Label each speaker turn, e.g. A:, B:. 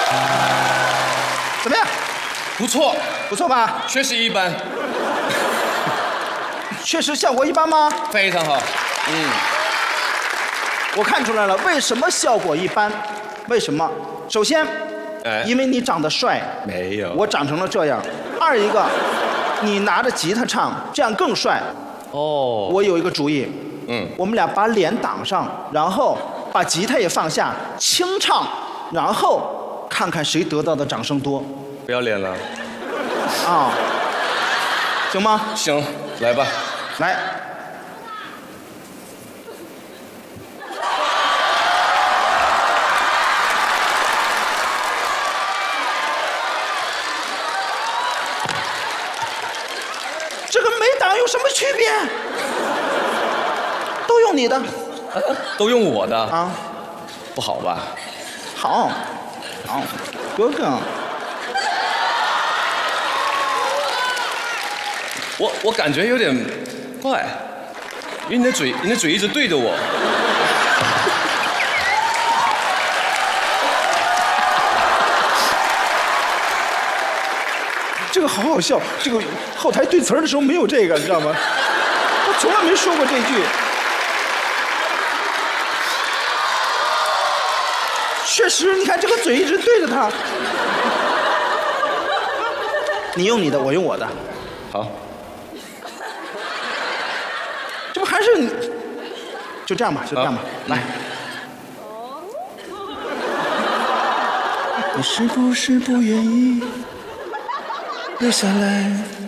A: 怎么样？
B: 不错，
A: 不错吧？
B: 确实一般，
A: 确实效果一般吗？
B: 非常好。
A: 我看出来了，为什么效果一般？为什么？首先，因为你长得帅，
B: 没有，
A: 我长成了这样。二一个，你拿着吉他唱，这样更帅。
B: 哦，
A: 我有一个主意，我们俩把脸挡上，然后把吉他也放下，清唱，然后看看谁得到的掌声多。
B: 不要脸了。
A: 啊，行吗？
B: 行，来吧。
A: 来。这跟没挡有什么区别？都用你的，
B: 都用我的
A: 啊？
B: 不好吧？
A: 好，好，哥哥。
B: 我感觉有点怪，因为你的嘴一直对着我。
A: 这个好好笑，这个后台对词儿的时候没有这个，你知道吗？我从来没说过这句。确实，你看这个嘴一直对着他。你用你的，我用我的。
B: 好。
A: 这不还是你？就这样吧，就这样吧，来。你是不是不愿意留下来？